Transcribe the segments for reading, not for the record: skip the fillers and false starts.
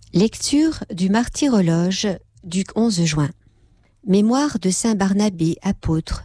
Lecture du martyrologe du 11 juin. Mémoire de saint Barnabé, apôtre.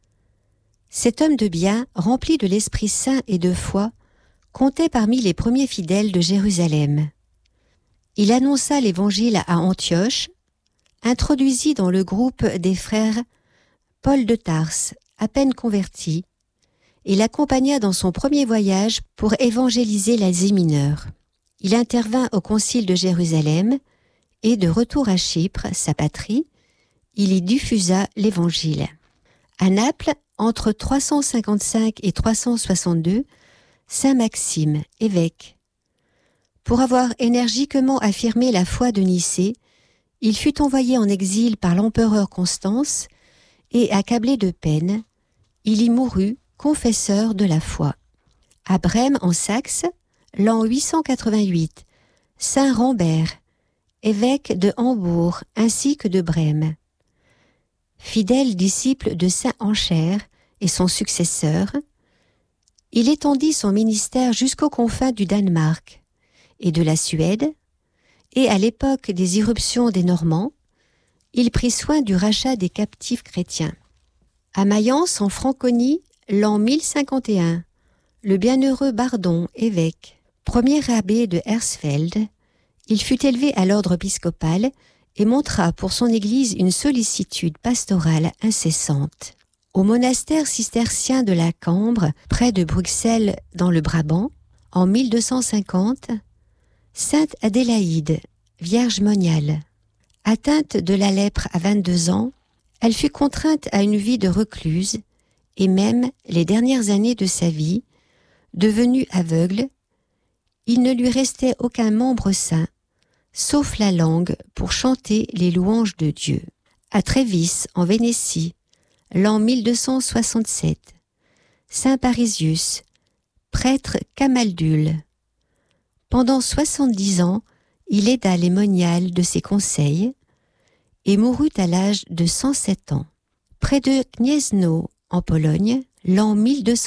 Cet homme de bien, rempli de l'Esprit Saint et de foi, comptait parmi les premiers fidèles de Jérusalem. Il annonça l'Évangile à Antioche, introduisit dans le groupe des frères Paul de Tarse, à peine converti, et l'accompagna dans son premier voyage pour évangéliser l'Asie mineure. Il intervint au concile de Jérusalem et, de retour à Chypre, sa patrie, il y diffusa l'Évangile. À Naples, entre 355 et 362, saint Maxime, évêque. Pour avoir énergiquement affirmé la foi de Nicée, il fut envoyé en exil par l'empereur Constance et, accablé de peine, il y mourut confesseur de la foi. À Brême, en Saxe, l'an 888, saint Rambert, évêque de Hambourg ainsi que de Brême. Fidèle disciple de saint Anchère et son successeur, il étendit son ministère jusqu'aux confins du Danemark et de la Suède, et à l'époque des irruptions des Normands, il prit soin du rachat des captifs chrétiens. À Mayence, en Franconie, l'an 1051, le bienheureux Bardon, évêque, premier abbé de Hersfeld, il fut élevé à l'ordre épiscopal et montra pour son église une sollicitude pastorale incessante. Au monastère cistercien de la Cambre, près de Bruxelles dans le Brabant, en 1250, sainte Adélaïde, vierge moniale. Atteinte de la lèpre à 22 ans, elle fut contrainte à une vie de recluse et même les dernières années de sa vie, devenue aveugle, il ne lui restait aucun membre sain, sauf la langue pour chanter les louanges de Dieu. À Trévis, en Vénétie, l'an 1267, saint Parisius, prêtre camaldule. Pendant 70 ans, il aida les moniales de ses conseils et mourut à l'âge de 107 ans. Près de Gniezno, en Pologne, l'an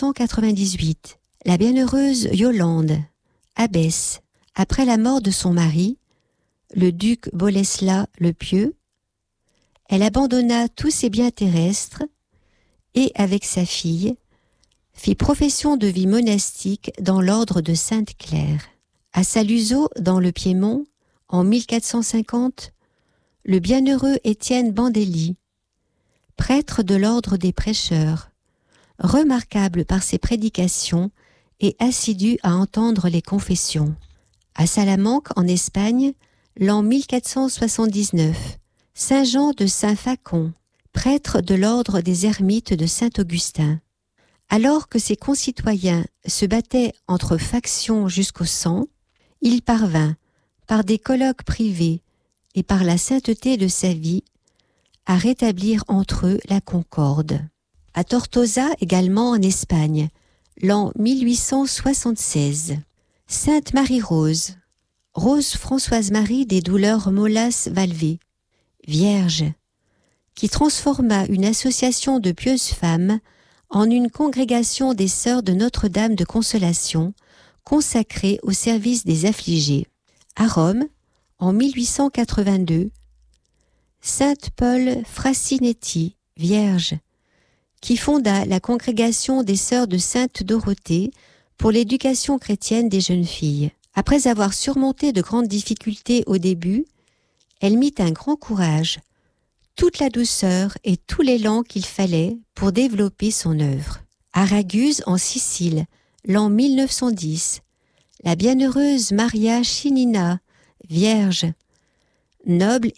1298, la bienheureuse Yolande, abbesse, après la mort de son mari, le duc Boleslas le Pieux, elle abandonna tous ses biens terrestres et, avec sa fille, fit profession de vie monastique dans l'ordre de Sainte-Claire. À Saluzzo, dans le Piémont, en 1450, le bienheureux Étienne Bandelli, prêtre de l'ordre des prêcheurs, remarquable par ses prédications et assidu à entendre les confessions. À Salamanque, en Espagne, l'an 1479, saint Jean de Saint-Facon, prêtre de l'ordre des ermites de Saint-Augustin. Alors que ses concitoyens se battaient entre factions jusqu'au sang, il parvint, par des colloques privés et par la sainteté de sa vie, à rétablir entre eux la concorde. À Tortosa, également en Espagne, l'an 1876, sainte Marie-Rose, Rose Françoise-Marie des douleurs Molas-Valvé, vierge, qui transforma une association de pieuses femmes en une congrégation des sœurs de Notre-Dame de Consolation, consacrée au service des affligés. À Rome, en 1882, sainte Paul Frassinetti, vierge, qui fonda la congrégation des sœurs de sainte Dorothée pour l'éducation chrétienne des jeunes filles. Après avoir surmonté de grandes difficultés au début, elle mit un grand courage, toute la douceur et tout l'élan qu'il fallait pour développer son œuvre. À Raguse, en Sicile, l'an 1910, la bienheureuse Maria Chinina, vierge, noble